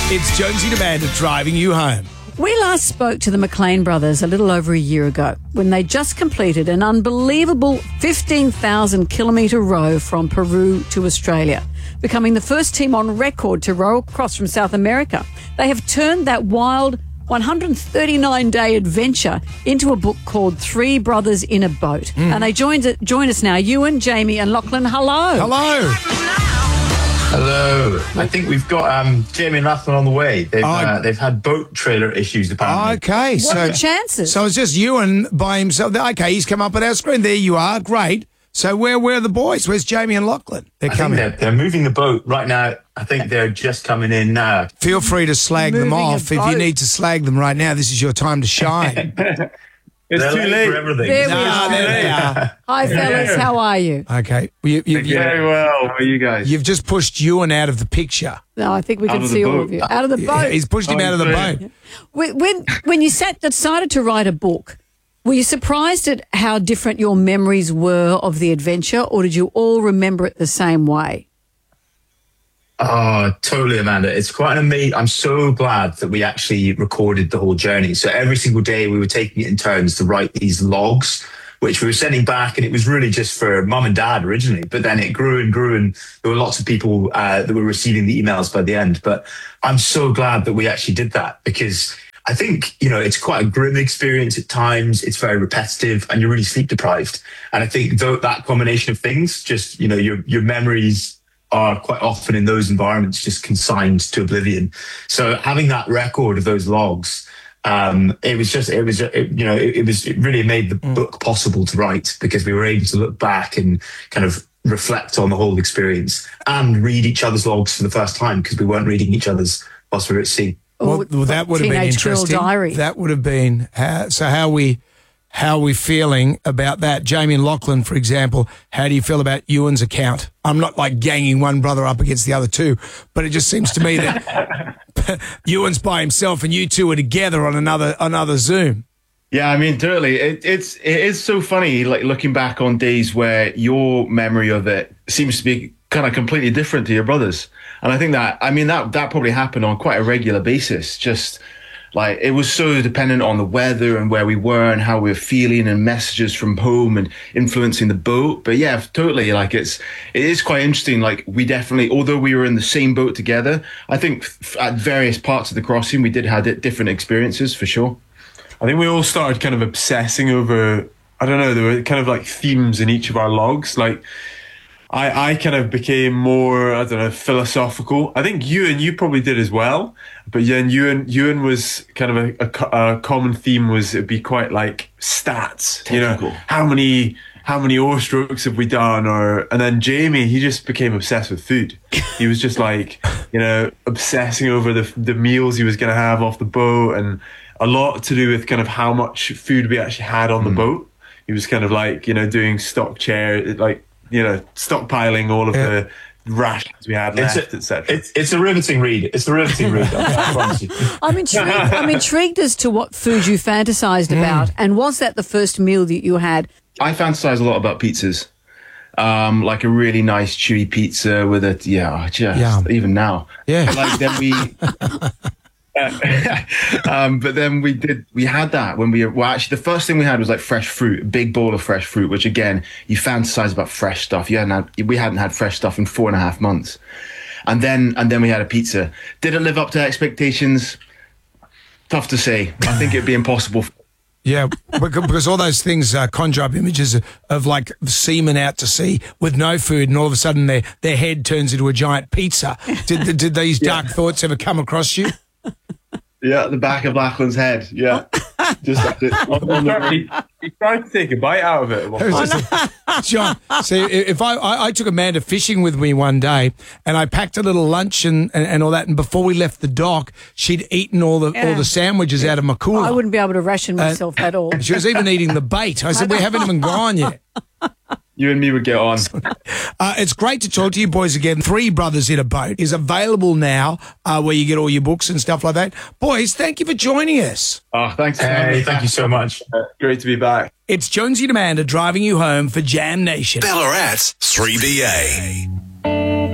It's Jonesy and Amanda driving you home. We last spoke to the McLean brothers a little over a year ago when they just completed an unbelievable 15,000-kilometre row from Peru to Australia, becoming the first team on record to row across from South America. They have turned that wild 139-day adventure into a book called Three Brothers in a Boat. And they join us now. Ewan, Jamie and Lachlan, hello. Hello. Hello. I think we've got Jamie and Lachlan on the way. They've had boat trailer issues apparently. Okay. What are the chances? So it's just Ewan by himself. Okay, he's come up on our screen. There you are. Great. So where are the boys? Where's Jamie and Lachlan? They're coming. They're moving the boat right now. I think they're just coming in now. Feel free to slag them off. If you need to slag them right now, this is your time to shine. It's too late for everything. There we are. There we are. Hi, fellas. How are you? Okay. Very well. How are you guys? You've just pushed Ewan out of the picture. No, I think we can see all of you. Out of the boat. Yeah, he's pushed him out of the boat. When you decided to write a book, were you surprised at how different your memories were of the adventure, or did you all remember it the same way? Oh, totally, Amanda. It's quite an amazing. I'm so glad that we actually recorded the whole journey. So every single day we were taking it in turns to write these logs, which we were sending back. And it was really just for mum and dad originally. But then it grew and grew. And there were lots of people that were receiving the emails by the end. But I'm so glad that we actually did that, because I think, it's quite a grim experience at times. It's very repetitive and you're really sleep deprived. And I think that combination of things, just, your memories are quite often in those environments just consigned to oblivion. So having that record of those logs, it really made the book possible to write, because we were able to look back and kind of reflect on the whole experience and read each other's logs for the first time, because we weren't reading each other's whilst we were at sea. Well, that would have been interesting. Diary. That would have been how are we feeling about that? Jamie and Lachlan, for example, how do you feel about Ewan's account? I'm not like ganging one brother up against the other two, but it just seems to me that Ewan's by himself and you two are together on another Zoom. Yeah, I mean, totally. It is so funny, like looking back on days where your memory of it seems to be kind of completely different to your brother's. And I think that probably happened on quite a regular basis. Just like it was so dependent on the weather and where we were and how we were feeling and messages from home and influencing the boat. But yeah, totally. Like it is quite interesting. Like we definitely, although we were in the same boat together, I think at various parts of the crossing, we did have different experiences for sure. I think we all started kind of obsessing over, I don't know, there were kind of like themes in each of our logs. Like I kind of became more, I don't know, philosophical. I think you probably did as well. But yeah, and Ewan was kind of a common theme was it'd be quite like stats. Technical. How many oar strokes have we done? And then Jamie, he just became obsessed with food. He was just like, obsessing over the meals he was going to have off the boat, and a lot to do with kind of how much food we actually had on the boat. He was kind of like, doing stockpiling all of the rations we had left, etc. It's a riveting read. It's a riveting read. I promise you. I'm intrigued as to what food you fantasized about, and was that the first meal that you had? I fantasize a lot about pizzas. Like a really nice chewy pizza with even now. Yeah. Like then we but then we had that when actually the first thing we had was like fresh fruit, a big bowl of fresh fruit, which again, you fantasize about fresh stuff. We hadn't had fresh stuff in 4.5 months. And then we had a pizza. Did it live up to expectations? Tough to say. I think it'd be impossible. Yeah, because all those things conjure up images of like seamen out to sea with no food, and all of a sudden their head turns into a giant pizza. Did these dark thoughts ever come across you? Yeah, the back of Lachlan's head. Yeah. Just he tried to take a bite out of it. John, see, if I took Amanda fishing with me one day, and I packed a little lunch and all that, and before we left the dock, she'd eaten all the sandwiches out of my cooler. I wouldn't be able to ration myself at all. She was even eating the bait. I said, we haven't even gone yet. You and me would get on. It's great to talk to you boys again. Three Brothers in a Boat is available now, where you get all your books and stuff like that. Boys, thank you for joining us. Oh, thanks. Hey, thank you so much. Great to be back. It's Jonesy and Amanda driving you home for Jam Nation. Ballarat's 3BA.